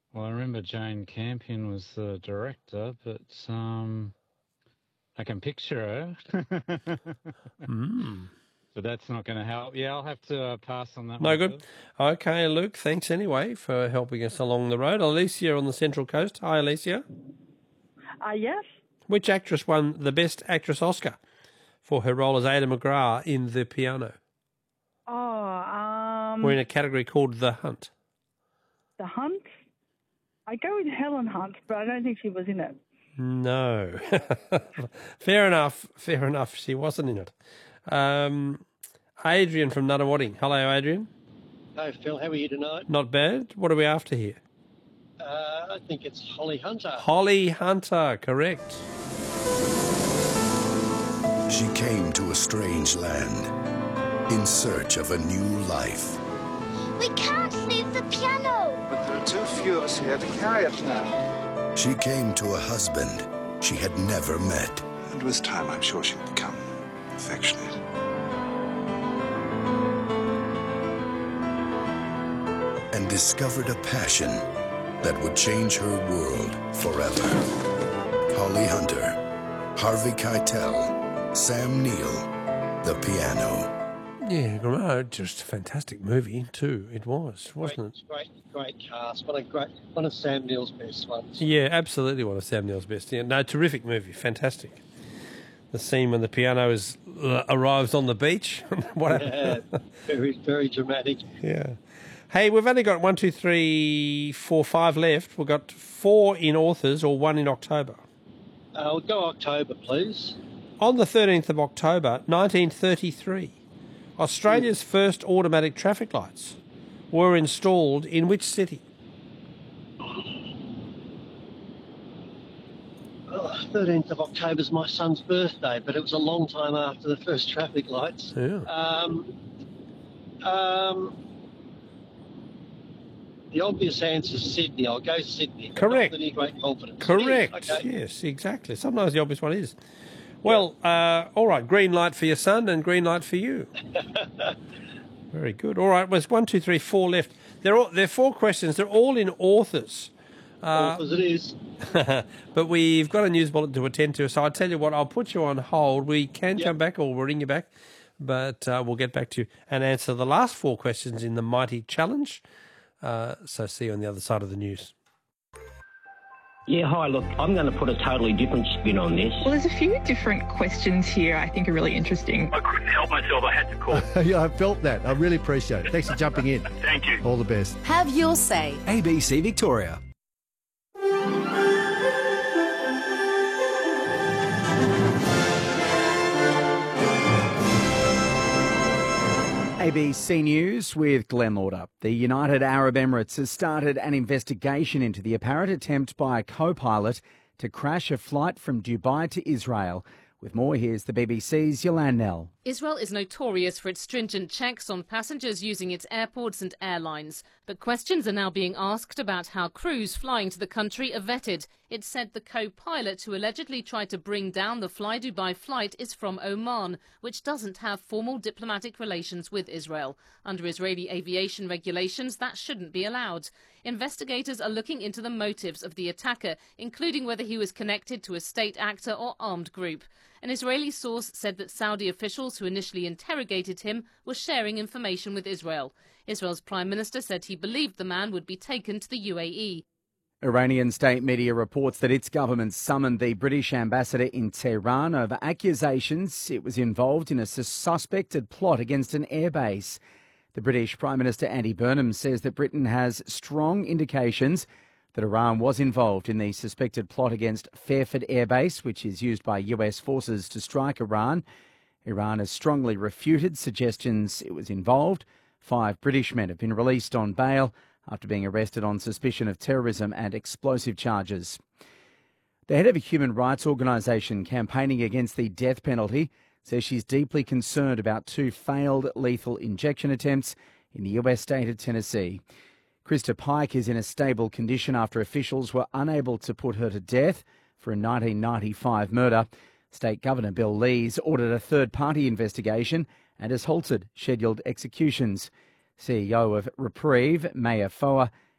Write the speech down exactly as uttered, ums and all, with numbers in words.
Well, I remember Jane Campion was the director, but um, I can picture her. Mm. But that's not going to help. Yeah, I'll have to uh, pass on that No one, good. Phil. Okay, Luke, thanks anyway for helping us along the road. Alicia on the Central Coast. Hi, Alicia. Uh, yes. Which actress won the Best Actress Oscar for her role as Ada McGrath in The Piano? Oh, um, We're in a category called The Hunt. The Hunt? I go with Helen Hunt, but I don't think she was in it. No. Fair enough. Fair enough. She wasn't in it. Um, Adrian from Nunawading. Hello, Adrian. Hi, Phil. How are you tonight? Not bad. What are we after here? Uh, I think it's Holly Hunter. Holly Hunter, correct. She came to a strange land in search of a new life. We can't leave the piano. But there are too few of us here to carry it now. She came to a husband she had never met. And with time, I'm sure she'll become affectionate. And discovered a passion that would change her world forever. Holly Hunter, Harvey Keitel, Sam Neill, The Piano. Yeah, great. Just a fantastic movie too. It was, wasn't it? Great, great, great cast. What a great, one of Sam Neill's best ones. Yeah, absolutely one of Sam Neill's best. Yeah, no, terrific movie, fantastic. The scene when the piano is uh, arrives on the beach. What Yeah, very, very dramatic. Yeah. Hey, we've only got one, two, three, four, five left. We've got four in authors or one in October. Uh, we'll go October, please. On the thirteenth of October, nineteen thirty-three, Australia's first automatic traffic lights were installed in which city? Oh, thirteenth of October is my son's birthday, but it was a long time after the first traffic lights. Yeah. Um, um, the obvious answer is Sydney. I'll go Sydney. Correct. Not with any great confidence. Correct. Okay. Yes, exactly. Sometimes the obvious one is. Well, uh, all right, green light for your son and green light for you. Very good. All right, there's one, two, three, four left. They're all, they're four questions. They're all in authors. Uh, Authors it is. but we've got a news bulletin to attend to, so I'll tell you what, I'll put you on hold. We can Yep. come back or we'll ring you back, but uh, we'll get back to you and answer the last four questions in the Mighty Challenge. Uh, so see you on the other side of the news. Yeah, hi, look, I'm going to put a totally different spin on this. Well, there's a few different questions here I think are really interesting. I couldn't help myself. I had to call. Yeah, I felt that. I really appreciate it. Thanks for jumping in. Thank you. All the best. Have your say. A B C Victoria. A B C News with Glenn Lauder. The United Arab Emirates has started an investigation into the apparent attempt by a co-pilot to crash a flight from Dubai to Israel. With more, here's the B B C's Yolande Nell. Israel is notorious for its stringent checks on passengers using its airports and airlines. But questions are now being asked about how crews flying to the country are vetted. It said the co-pilot who allegedly tried to bring down the Fly Dubai flight is from Oman, which doesn't have formal diplomatic relations with Israel. Under Israeli aviation regulations, that shouldn't be allowed. Investigators are looking into the motives of the attacker, including whether he was connected to a state actor or armed group. An Israeli source said that Saudi officials who initially interrogated him were sharing information with Israel. Israel's Prime Minister said he believed the man would be taken to the U A E. Iranian state media reports that its government summoned the British ambassador in Tehran over accusations it was involved in a suspected plot against an airbase. The British Prime Minister Andy Burnham says that Britain has strong indications that Iran was involved in the suspected plot against Fairford Air Base, which is used by U S forces to strike Iran. Iran has strongly refuted suggestions it was involved. Five British men have been released on bail after being arrested on suspicion of terrorism and explosive charges. The head of a human rights organisation campaigning against the death penalty says she's deeply concerned about two failed lethal injection attempts in the U S state of Tennessee. Krista Pike is in a stable condition after officials were unable to put her to death for a nineteen ninety-five murder. State Governor Bill Lees ordered a third-party investigation and has halted scheduled executions. C E O of Reprieve, Maya Foa,